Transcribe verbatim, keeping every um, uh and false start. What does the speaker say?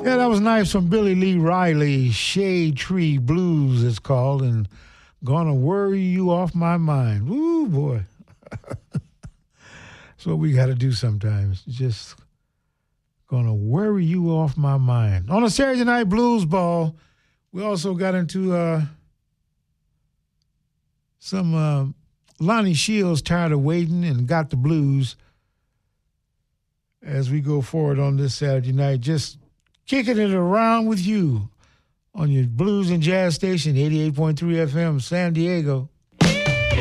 Yeah, that was nice from Billy Lee Riley. Shade Tree Blues, it's called, and Gonna Worry You Off My Mind. Woo, boy. That's what we got to do sometimes. Just gonna worry you off my mind. On a Saturday Night Blues Ball, we also got into uh, some uh, Lonnie Shields, Tired of Waiting, and Got the Blues. As we go forward on this Saturday night, just kicking it around with you on your blues and jazz station, eighty-eight point three F M, San Diego.